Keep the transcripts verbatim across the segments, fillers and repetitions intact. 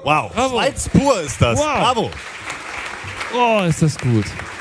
Wow, Bravo. Schweiz pur ist das. Wow. Bravo. Oh, ist das gut.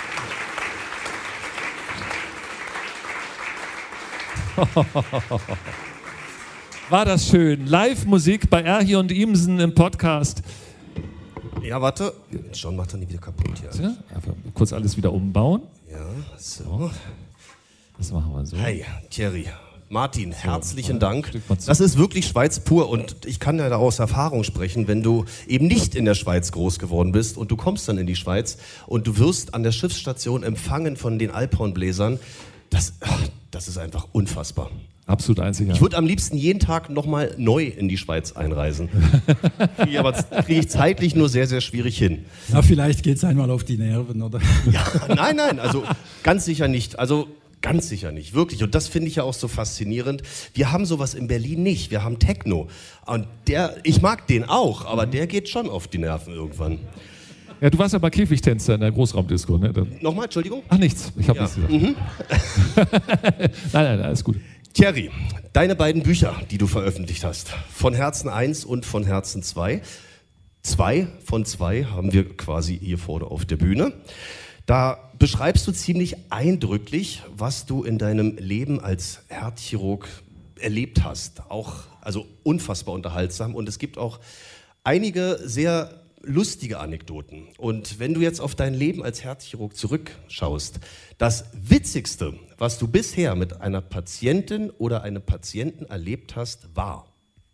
War das schön. Live-Musik bei Erhi und Imsen im Podcast. Ja, warte. John macht dann nie wieder kaputt hier. Ja, einfach kurz alles wieder umbauen. Ja, so. Das machen wir so. Hey, Thierry. Martin, So, herzlichen ein Dank. Stück mal zu. Das ist wirklich Schweiz pur und ich kann ja da aus Erfahrung sprechen, wenn du eben nicht in der Schweiz groß geworden bist und du kommst dann in die Schweiz und du wirst an der Schiffsstation empfangen von den Alphornbläsern. Das, das ist einfach unfassbar. Absolut einzigartig. Ich würde am liebsten jeden Tag nochmal neu in die Schweiz einreisen. Kriege ich aber kriege ich zeitlich nur sehr, sehr schwierig hin. Na, vielleicht geht es einmal auf die Nerven, oder? Ja, nein, nein, also ganz sicher nicht. Also ganz sicher nicht, wirklich. Und das finde ich ja auch so faszinierend. Wir haben sowas in Berlin nicht. Wir haben Techno. Und der, ich mag den auch, aber der geht schon auf die Nerven irgendwann. Ja, du warst ja mal Käfigtänzer in der Großraumdisco, ne? Dann- Nochmal, Entschuldigung? Ach, nichts. Ich habe Ja. nichts gesagt. nein, nein, alles gut. Thierry, deine beiden Bücher, die du veröffentlicht hast, von Herzen eins und von Herzen zwei. Zwei von zwei haben wir quasi hier vorne auf der Bühne. Da beschreibst du ziemlich eindrücklich, was du in deinem Leben als Herzchirurg erlebt hast. Auch, also unfassbar unterhaltsam. Und es gibt auch einige sehr lustige Anekdoten. Und wenn du jetzt auf dein Leben als Herzchirurg zurückschaust, das Witzigste, was du bisher mit einer Patientin oder einem Patienten erlebt hast, war?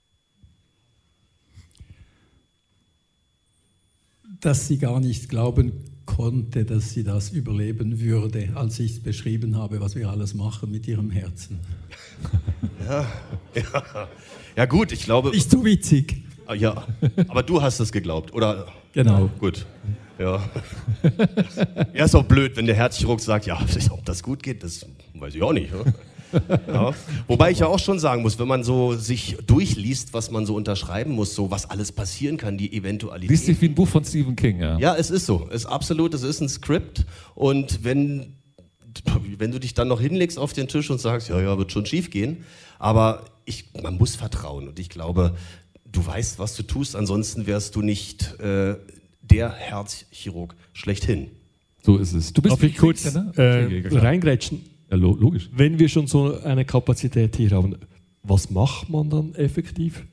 Dass sie gar nicht glauben konnte, dass sie das überleben würde, als ich beschrieben habe, was wir alles machen mit ihrem Herzen. Ja, ja. Ja gut, ich glaube... Nicht zu witzig. Ah, ja, aber du hast es geglaubt, oder? Genau. Gut, ja. Ja, ist auch blöd, wenn der Herzchirurg sagt, ja, ob das gut geht, das weiß ich auch nicht. Ne? Ja. Wobei ich ja auch schon sagen muss, wenn man so sich durchliest, was man so unterschreiben muss, so was alles passieren kann, die Eventualität. Liest sich wie ein Buch von Stephen King, ja. Ja, es ist so, es ist absolut, es ist ein Skript und wenn, wenn du dich dann noch hinlegst auf den Tisch und sagst, ja, ja, wird schon schief gehen, aber ich, man muss vertrauen und ich glaube, du weißt, was du tust, ansonsten wärst du nicht äh, der Herzchirurg schlechthin. So ist es. Du bist Darf ich kurz ne? äh, reingrätschen? Ja, lo- logisch. Wenn wir schon so eine Kapazität hier haben, was macht man dann effektiv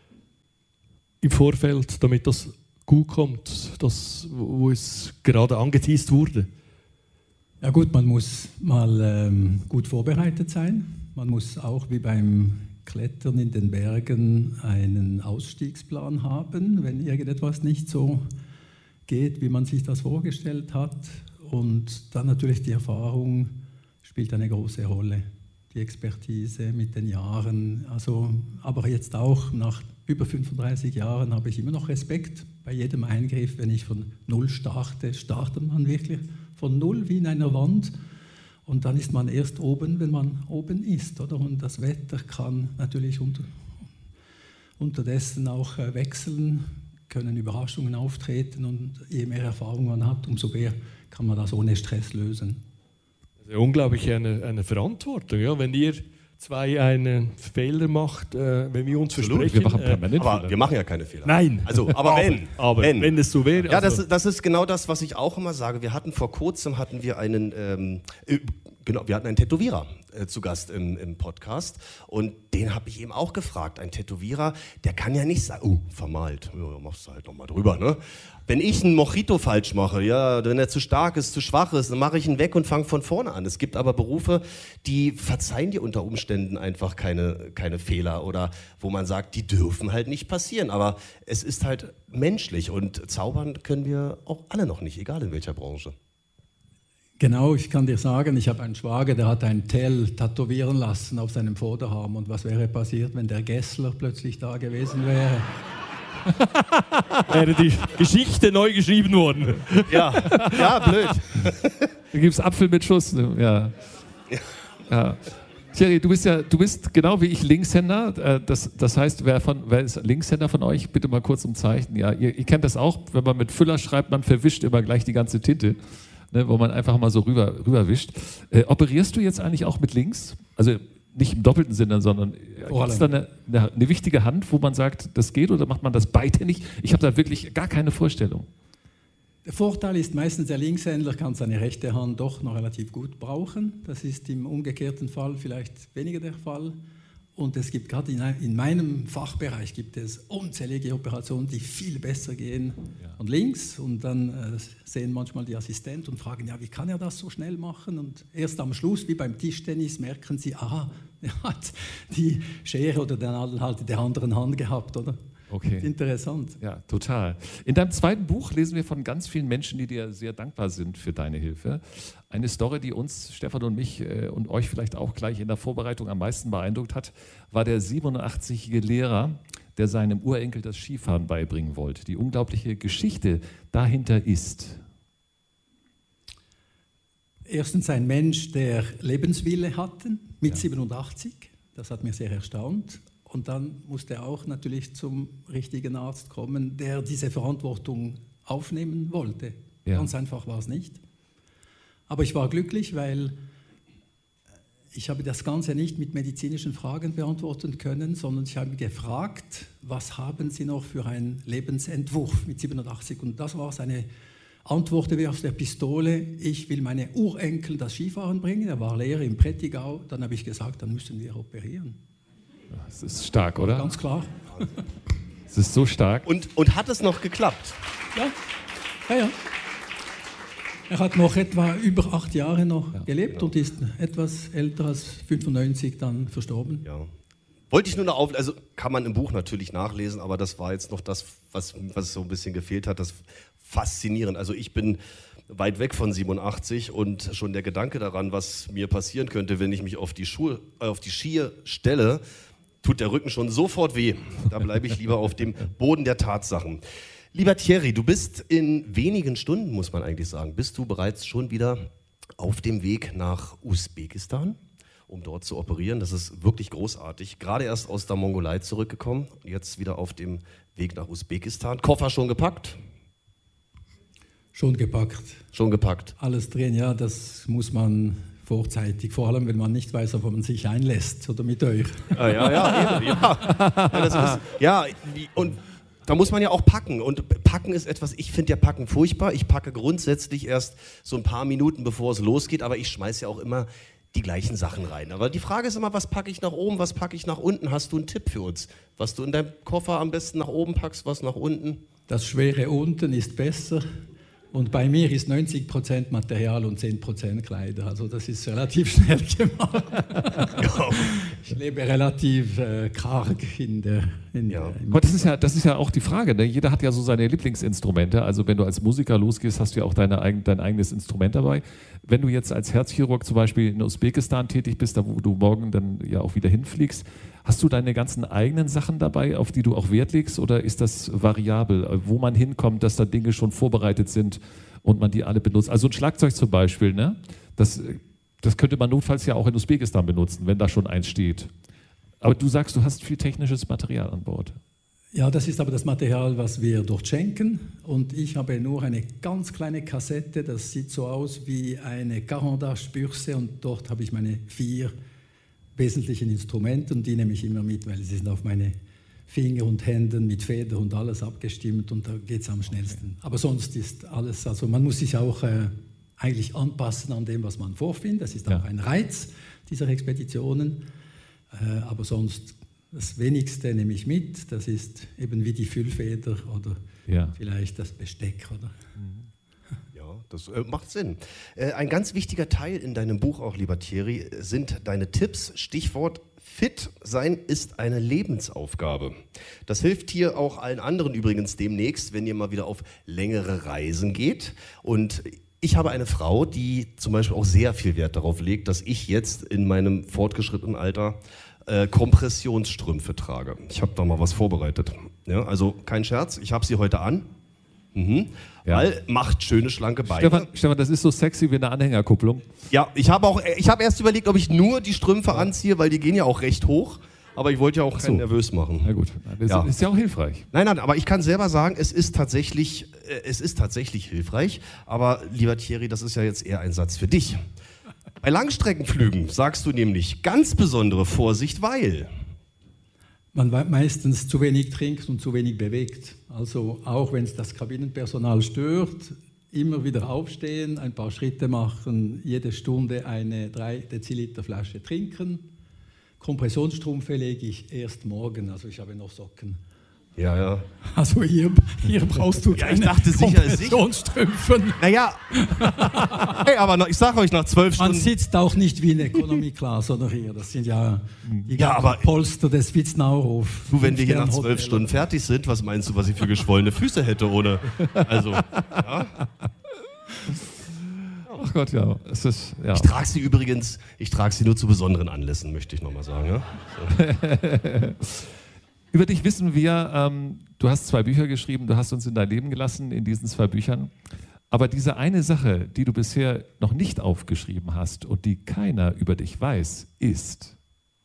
im Vorfeld, damit das gut kommt, das, wo es gerade angeteast wurde? Ja gut, man muss mal ähm, gut vorbereitet sein. Man muss auch wie beim Klettern in den Bergen einen Ausstiegsplan haben, wenn irgendetwas nicht so geht, wie man sich das vorgestellt hat. Und dann natürlich die Erfahrung spielt eine große Rolle. Die Expertise mit den Jahren. Also, aber jetzt auch nach über fünfunddreißig Jahren habe ich immer noch Respekt bei jedem Eingriff, wenn ich von Null starte. Startet man wirklich von Null wie in einer Wand. Und dann ist man erst oben, wenn man oben ist, oder? Und das Wetter kann natürlich unter, unterdessen auch äh, wechseln, können Überraschungen auftreten und je mehr Erfahrung man hat, umso mehr kann man das ohne Stress lösen. Das ist ja unglaublich eine, eine Verantwortung, ja? Wenn ihr zwei einen Fehler macht, äh, wenn wir uns Absolut, versprechen. wir machen permanent Aber Fehler. wir machen ja keine Fehler. Nein. Also, aber wenn. Aber wenn, wenn es so wäre. Ja, das, also- ist- das ist genau das, was ich auch immer sage. Wir hatten vor kurzem hatten wir einen, ähm, äh, genau, wir hatten einen Tätowierer äh, zu Gast im, im Podcast und den habe ich eben auch gefragt. Ein Tätowierer, der kann ja nicht sagen, oh, vermalt, ja, machst du halt nochmal drüber, ne? Wenn ich einen Mojito falsch mache, ja, wenn er zu stark ist, zu schwach ist, dann mache ich ihn weg und fange von vorne an. Es gibt aber Berufe, die verzeihen dir unter Umständen einfach keine, keine Fehler oder wo man sagt, die dürfen halt nicht passieren. Aber es ist halt menschlich und zaubern können wir auch alle noch nicht, egal in welcher Branche. Genau, ich kann dir sagen, ich habe einen Schwager, der hat ein Tell tätowieren lassen auf seinem Vorderarm. Und was wäre passiert, wenn der Gessler plötzlich da gewesen wäre? wäre die Geschichte neu geschrieben worden. Ja, ja, blöd. Da gibt es Apfel mit Schuss. Ne? Ja. Ja. Thierry, du bist ja, du bist genau wie ich Linkshänder. Äh, Das, das heißt, wer, von, wer ist Linkshänder von euch? Bitte mal kurz um Zeichen. Ja, ihr, ihr kennt das auch, wenn man mit Füller schreibt, man verwischt immer gleich die ganze Tinte, ne, wo man einfach mal so rüber, rüber wischt. Äh, operierst du jetzt eigentlich auch mit links? Also nicht im doppelten Sinne, sondern gibt es da eine, eine, eine wichtige Hand, wo man sagt, das geht, oder macht man das beidhändig? Ich habe da wirklich gar keine Vorstellung. Der Vorteil ist meistens, der Linkshändler kann seine rechte Hand doch noch relativ gut brauchen. Das ist im umgekehrten Fall vielleicht weniger der Fall. Und es gibt gerade in, in meinem Fachbereich gibt es unzählige Operationen, die viel besser gehen Ja. von links. Und dann äh, sehen manchmal die Assistenten und fragen, ja, wie kann er das so schnell machen? Und erst am Schluss, wie beim Tischtennis, merken sie, aha, er hat die Schere oder den Nadel halt in der anderen Hand gehabt, oder? Okay. Interessant. Ja, total. In deinem zweiten Buch lesen wir von ganz vielen Menschen, die dir sehr dankbar sind für deine Hilfe. Eine Story, die uns, Stefan und mich äh, und euch vielleicht auch gleich in der Vorbereitung am meisten beeindruckt hat, war der siebenundachtzig-jährige Lehrer, der seinem Urenkel das Skifahren beibringen wollte. Die unglaubliche Geschichte dahinter ist: Erstens ein Mensch, der Lebenswille hatte, mit Ja. siebenundachtzig. Das hat mich sehr erstaunt. Und dann musste er auch natürlich zum richtigen Arzt kommen, der diese Verantwortung aufnehmen wollte. Ja. Ganz einfach war es nicht. Aber ich war glücklich, weil ich habe das Ganze nicht mit medizinischen Fragen beantworten können, sondern ich habe gefragt, was haben Sie noch für einen Lebensentwurf mit siebenundachtzig? Und das war seine Antwort wie aus der Pistole: Ich will meine Urenkel das Skifahren bringen. Er war Lehrer im Prättigau. Dann habe ich gesagt, dann müssen wir operieren. Das ist stark, oder? Ganz klar. Es ist so stark. Und, und hat es noch geklappt? Ja, ja, ja. Er hat noch etwa über acht Jahre noch Ja, gelebt genau. und ist etwas älter als fünfundneunzig dann verstorben. Ja. Wollte ich nur noch auf, also kann man im Buch natürlich nachlesen, aber das war jetzt noch das, was, was so ein bisschen gefehlt hat, das faszinierend. Also ich bin weit weg von siebenundachtzig und schon der Gedanke daran, was mir passieren könnte, wenn ich mich auf die Schuhe, äh, auf die Skier stelle, tut der Rücken schon sofort weh. Da bleibe ich lieber auf dem Boden der Tatsachen. Lieber Thierry, du bist in wenigen Stunden, muss man eigentlich sagen, bist du bereits schon wieder auf dem Weg nach Usbekistan, um dort zu operieren. Das ist wirklich großartig. Gerade erst aus der Mongolei zurückgekommen, jetzt wieder auf dem Weg nach Usbekistan. Koffer schon gepackt? Schon gepackt. Schon gepackt. Alles drin, ja, das muss man vorzeitig, vor allem wenn man nicht weiß, auf was man sich einlässt, oder mit euch. Ah, ja, ja, eben, ja. Ja, das ist, ja, und da muss man ja auch packen. Und packen ist etwas, ich finde ja Packen furchtbar. Ich packe grundsätzlich erst so ein paar Minuten, bevor es losgeht, aber ich schmeiße ja auch immer die gleichen Sachen rein. Aber die Frage ist immer, was packe ich nach oben, was packe ich nach unten? Hast du einen Tipp für uns? Was du in deinem Koffer am besten nach oben packst, was nach unten? Das Schwere unten ist besser. Und bei mir ist neunzig Prozent Material und zehn Prozent Kleider. Also das ist relativ schnell gemacht. Ja. Ich lebe relativ äh, karg in der... In Ja. der Aber das ist ja, das ist ja auch die Frage. Ne? Jeder hat ja so seine Lieblingsinstrumente. Also wenn du als Musiker losgehst, hast du ja auch deine, eigen- dein eigenes Instrument dabei. Wenn du jetzt als Herzchirurg zum Beispiel in Usbekistan tätig bist, da wo du morgen dann ja auch wieder hinfliegst, hast du deine ganzen eigenen Sachen dabei, auf die du auch Wert legst, oder ist das variabel, wo man hinkommt, dass da Dinge schon vorbereitet sind und man die alle benutzt? Also ein Schlagzeug zum Beispiel, ne? das, das könnte man notfalls ja auch in Usbekistan benutzen, wenn da schon eins steht. Aber du sagst, du hast viel technisches Material an Bord. Ja, das ist aber das Material, was wir dort schenken. Und ich habe nur eine ganz kleine Kassette, das sieht so aus wie eine Carandache-Bürste. Und dort habe ich meine vier wesentlichen Instrumente und die nehme ich immer mit, weil sie sind auf meine Finger und Händen mit Feder und alles abgestimmt und da geht es am schnellsten. Aber sonst ist alles, also man muss sich auch äh, eigentlich anpassen an dem, was man vorfindet. Das ist auch Ja. ein Reiz dieser Expeditionen. Äh, aber sonst das Wenigste nehme ich mit. Das ist eben wie die Füllfeder oder Ja. vielleicht das Besteck. Oder? Ja, das äh, macht Sinn. Äh, ein ganz wichtiger Teil in deinem Buch auch, lieber Thierry, sind deine Tipps. Stichwort: Fit sein ist eine Lebensaufgabe. Das hilft hier auch allen anderen übrigens demnächst, wenn ihr mal wieder auf längere Reisen geht. Und ich habe eine Frau, die zum Beispiel auch sehr viel Wert darauf legt, dass ich jetzt in meinem fortgeschrittenen Alter äh, Kompressionsstrümpfe trage. Ich habe da mal was vorbereitet. Ja, also kein Scherz, ich habe sie heute an. Mhm. Ja. Weil macht schöne, schlanke Beine. Stefan, Stefan, das ist so sexy wie eine Anhängerkupplung. Ja, ich habe auch, ich habe erst überlegt, ob ich nur die Strümpfe anziehe, weil die gehen ja auch recht hoch. Aber ich wollte ja auch so. keinen nervös machen. Na gut, das Ja. ist ja auch hilfreich. Nein, nein, aber ich kann selber sagen, es ist tatsächlich, äh, es ist tatsächlich hilfreich. Aber lieber Thierry, das ist ja jetzt eher ein Satz für dich. Bei Langstreckenflügen sagst du nämlich ganz besondere Vorsicht, weil... Man meistens zu wenig trinkt und zu wenig bewegt. Also auch wenn es das Kabinenpersonal stört, immer wieder aufstehen, ein paar Schritte machen, jede Stunde eine drei Deziliter Flasche trinken. Kompressionsstrümpfe lege ich erst morgen, also ich habe noch Socken. Ja, ja. Also hier, hier brauchst du ja, keine ich dachte sicher, Kompressionsstrümpfen. Naja, hey, aber noch, ich sage euch, nach zwölf Man Stunden... sitzt auch nicht wie in Economy Class oder hier, das sind ja die Ja, aber- Polster des Witznaurhof. Du, wenn wir hier nach Fünf-Sterne-Hotel. zwölf Stunden fertig sind, was meinst du, was ich für geschwollene Füße hätte ohne... Also, ja. Ach Gott, ja. Es ist, ja. Ich trage sie übrigens, ich trage sie nur zu besonderen Anlässen, möchte ich nochmal sagen. Ja? So. Über dich wissen wir, ähm, du hast zwei Bücher geschrieben, du hast uns in dein Leben gelassen in diesen zwei Büchern. Aber diese eine Sache, die du bisher noch nicht aufgeschrieben hast und die keiner über dich weiß, ist...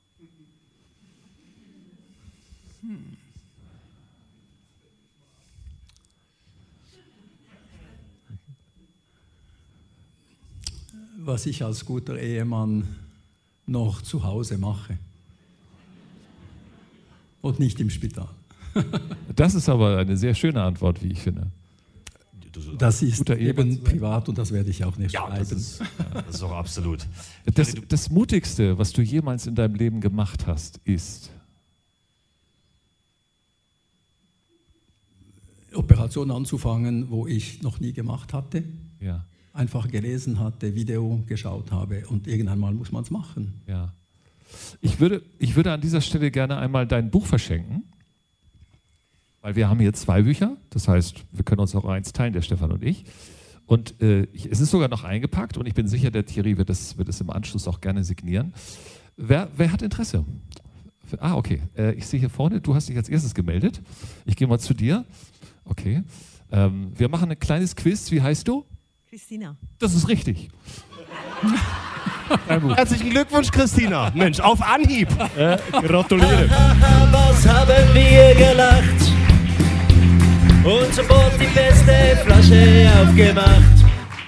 Was ich als guter Ehemann noch zu Hause mache. Und nicht im Spital. Das ist aber eine sehr schöne Antwort, wie ich finde. Das ist Guter Ehemann eben zu sein. privat und das werde ich auch nicht Ja, schreiben. das ist, das ist auch absolut. Das, das Mutigste, was du jemals in deinem Leben gemacht hast, ist... Operationen anzufangen, wo ich noch nie gemacht hatte. Ja, Einfach gelesen hatte, Video geschaut habe und irgendwann mal muss man es machen. ja. Ich würde, ich würde an dieser Stelle gerne einmal dein Buch verschenken, weil wir haben hier zwei Bücher, das heißt, wir können uns auch eins teilen, der Stefan und ich. Und äh, ich, es ist sogar noch eingepackt und ich bin sicher, der Thierry wird es wird es im Anschluss auch gerne signieren. Wer, wer hat Interesse? Ah, okay. Äh, ich sehe hier vorne, du hast dich als erstes gemeldet. Ich gehe mal zu dir. Okay. Ähm, wir machen ein kleines Quiz. Wie heißt du? Christina. Das ist richtig. Herzlichen Glückwunsch, Christina. Mensch, auf Anhieb. Äh, gratuliere. Was haben wir gelacht und sofort die beste Flasche aufgemacht.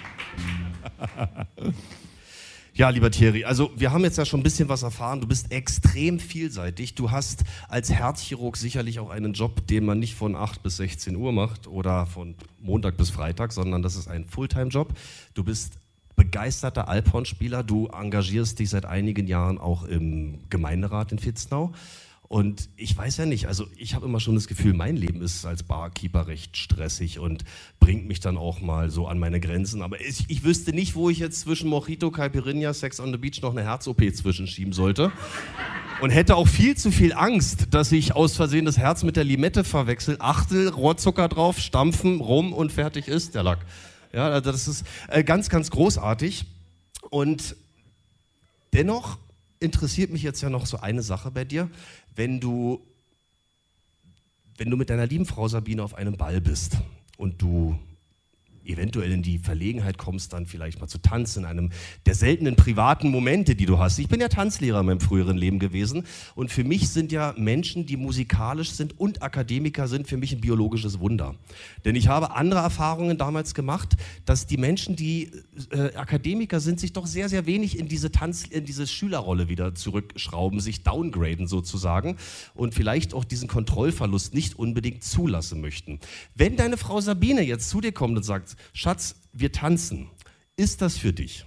Ja, lieber Thierry, also wir haben jetzt ja schon ein bisschen was erfahren. Du bist extrem vielseitig. Du hast als Herzchirurg sicherlich auch einen Job, den man nicht von acht bis sechzehn Uhr macht oder von Montag bis Freitag, sondern das ist ein Fulltime-Job. Du bist begeisterter Alphornspieler. Du engagierst dich seit einigen Jahren auch im Gemeinderat in Vitznau. Und ich weiß ja nicht, also ich habe immer schon das Gefühl, mein Leben ist als Barkeeper recht stressig und bringt mich dann auch mal so an meine Grenzen. Aber ich, ich wüsste nicht, wo ich jetzt zwischen Mojito, Caipirinha, Sex on the Beach noch eine Herz-O P zwischenschieben sollte. Und hätte auch viel zu viel Angst, dass ich aus Versehen das Herz mit der Limette verwechsel. Achtel, Rohrzucker drauf, stampfen, rum und fertig ist der Lack. Ja, also das ist äh, ganz, ganz großartig. Und dennoch interessiert mich jetzt ja noch so eine Sache bei dir. Wenn du, wenn du mit deiner lieben Frau Sabine auf einem Ball bist und du eventuell in die Verlegenheit kommst, dann vielleicht mal zu tanzen, in einem der seltenen privaten Momente, die du hast. Ich bin ja Tanzlehrer in meinem früheren Leben gewesen und für mich sind ja Menschen, die musikalisch sind und Akademiker sind, für mich ein biologisches Wunder. Denn ich habe andere Erfahrungen damals gemacht, dass die Menschen, die äh, Akademiker sind, sich doch sehr, sehr wenig in diese Tanz, in diese Schülerrolle wieder zurückschrauben, sich downgraden sozusagen und vielleicht auch diesen Kontrollverlust nicht unbedingt zulassen möchten. Wenn deine Frau Sabine jetzt zu dir kommt und sagt, Schatz, wir tanzen. Ist das für dich?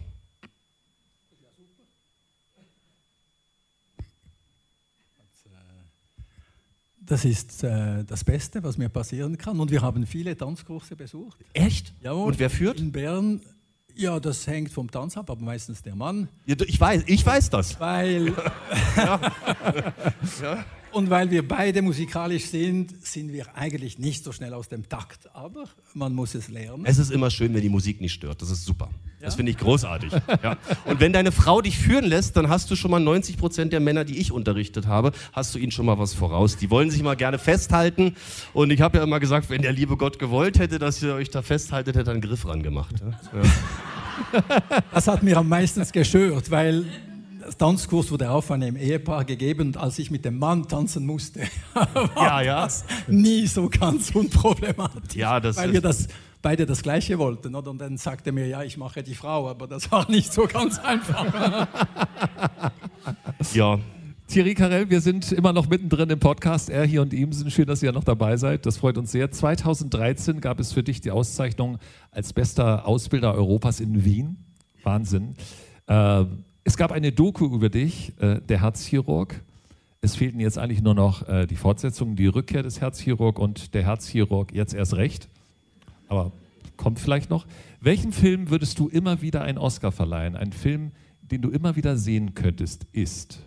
Das ist äh, das Beste, was mir passieren kann. Und wir haben viele Tanzkurse besucht. Echt? Jawohl. Und wer führt? In Bern. Ja, das hängt vom Tanz ab, aber meistens der Mann. Ja, ich weiß, ich weiß das. Weil Ja. Ja. Und weil wir beide musikalisch sind, sind wir eigentlich nicht so schnell aus dem Takt. Aber man muss es lernen. Es ist immer schön, wenn die Musik nicht stört. Das ist super. Ja? Das finde ich großartig. Ja. Und wenn deine Frau dich führen lässt, dann hast du schon mal neunzig Prozent der Männer, die ich unterrichtet habe, hast du ihnen schon mal was voraus. Die wollen sich mal gerne festhalten. Und ich habe ja immer gesagt, wenn der liebe Gott gewollt hätte, dass ihr euch da festhaltet, hätte er einen Griff ran gemacht. Ja. Das hat mir am meisten gestört, weil Tanzkurs wurde auch von einem Ehepaar gegeben und als ich mit dem Mann tanzen musste, war Ja, ja. das nie so ganz unproblematisch, Ja, das weil ist- wir das beide das Gleiche wollten. Oder? Und dann sagte er mir, ja, ich mache die Frau, aber das war nicht so ganz einfach. Ja, Thierry Carrel, wir sind immer noch mittendrin im Podcast. Er hier und Ihmsen. Schön, dass ihr noch dabei seid. Das freut uns sehr. zweitausenddreizehn gab es für dich die Auszeichnung als bester Ausbilder Europas in Wien. Wahnsinn. Äh, es gab eine Doku über dich, äh, der Herzchirurg. Es fehlten jetzt eigentlich nur noch äh, die Fortsetzung, die Rückkehr des Herzchirurg und der Herzchirurg jetzt erst recht. Aber kommt vielleicht noch. Welchem Film würdest du immer wieder einen Oscar verleihen? Ein Film, den du immer wieder sehen könntest, ist...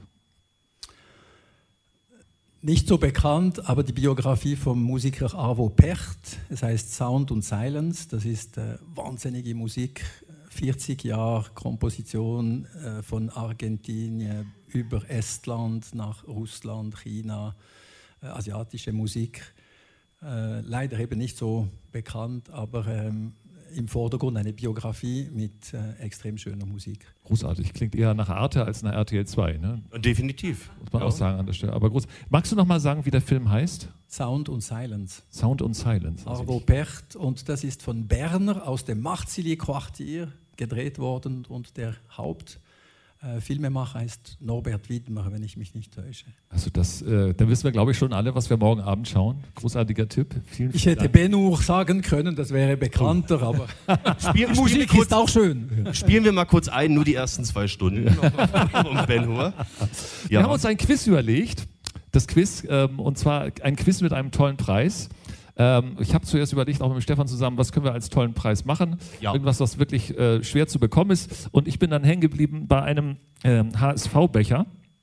Nicht so bekannt, aber die Biografie vom Musiker Arvo Pärt. Es heißt Sound und Silence. Das ist äh, wahnsinnige Musik. vierzig Jahre Komposition äh, von Argentinien über Estland nach Russland, China, äh, asiatische Musik. Äh, leider eben nicht so bekannt, aber ähm, im Vordergrund eine Biografie mit äh, extrem schöner Musik. Großartig. Klingt eher nach Arte als nach R T L zwei, ne? definitiv. Muss man Ja. auch sagen an der Stelle. Aber groß. Magst du noch mal sagen, wie der Film heißt? Sound und Silence. Sound und Silence. Also Arvo Pärt, und das ist von Berner aus dem Machtsilly-Quartier gedreht worden und der Hauptfilmemacher ist Norbert Widmer, wenn ich mich nicht täusche. also das, äh, dann wissen wir, glaube ich, schon alle, was wir morgen Abend schauen. Großartiger Tipp. Vielen, Ich vielen hätte Dank. Ben-Hur sagen können, das wäre bekannter, aber Spiel, Musik spielen, ist auch schön. wir kurz, spielen wir mal kurz ein, nur die ersten zwei Stunden um Ben Hur. Wir Ja. haben uns ein Quiz überlegt. Das Quiz, ähm, und zwar ein Quiz mit einem tollen Preis. Ähm, ich habe zuerst überlegt, auch mit Stefan zusammen, was können wir als tollen Preis machen. Ja. Irgendwas, was wirklich äh, schwer zu bekommen ist. Und ich bin dann hängen geblieben bei einem ähm, H S V-Becher.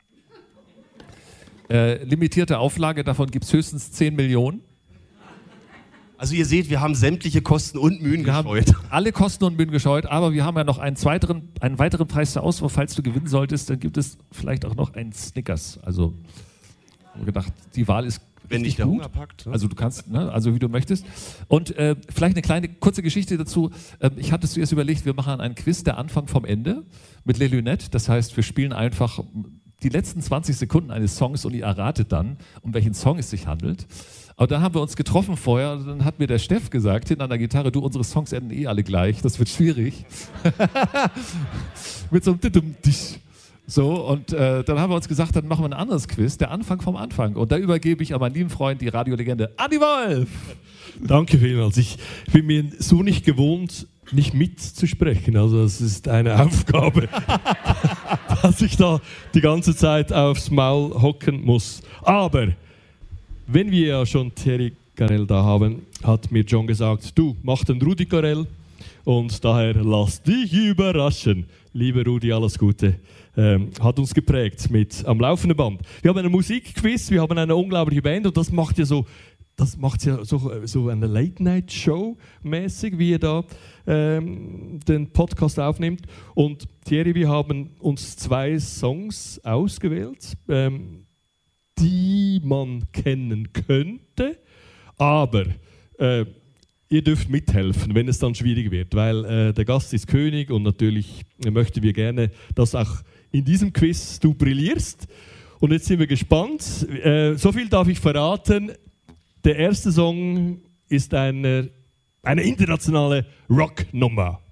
Äh, limitierte Auflage, davon gibt es höchstens zehn Millionen. Also ihr seht, wir haben sämtliche Kosten und Mühen Wir haben gescheut. alle Kosten und Mühen gescheut, aber wir haben ja noch einen, zweiteren, einen weiteren Preis zur Auswahl. Falls du gewinnen solltest, dann gibt es vielleicht auch noch einen Snickers. Also, ich habe gedacht, die Wahl ist Wenn richtig nicht der gut. Hunger packt. Ne? Also du kannst, ne, also wie du möchtest. Und äh, vielleicht eine kleine, kurze Geschichte dazu. Ähm, ich hatte zuerst überlegt, wir machen einen Quiz, der Anfang vom Ende mit Les Lunettes. Das heißt, wir spielen einfach die letzten zwanzig Sekunden eines Songs und ihr erratet dann, um welchen Song es sich handelt. Aber dann haben wir uns getroffen vorher und dann hat mir der Steff gesagt, hinter an der Gitarre, du, unsere Songs enden eh alle gleich, das wird schwierig. Mit so einem Titum-Tisch. So, und äh, dann haben wir uns gesagt, dann machen wir ein anderes Quiz, der Anfang vom Anfang. Und da übergebe ich an meinen lieben Freund, die Radiolegende Andi Wolf. Danke vielmals. Ich bin mir so nicht gewohnt, nicht mitzusprechen. Also es ist eine Aufgabe, dass ich da die ganze Zeit aufs Maul hocken muss. Aber wenn wir ja schon Thierry Carrel da haben, hat mir John gesagt, du, mach den Rudi Carrel und daher lass dich überraschen. Lieber Rudi, alles Gute. Ähm, hat uns geprägt mit am laufenden Band. Wir haben einen Musikquiz, wir haben eine unglaubliche Band und das macht ja so, das macht ja so, so eine Late-Night-Show mäßig, wie ihr da ähm, den Podcast aufnimmt. Und Thierry, wir haben uns zwei Songs ausgewählt, ähm, die man kennen könnte, aber äh, ihr dürft mithelfen, wenn es dann schwierig wird, weil äh, der Gast ist König und natürlich möchten wir gerne, dass auch in diesem Quiz du brillierst. Und jetzt sind wir gespannt. Äh, so viel darf ich verraten. Der erste Song ist eine, eine internationale Rocknummer.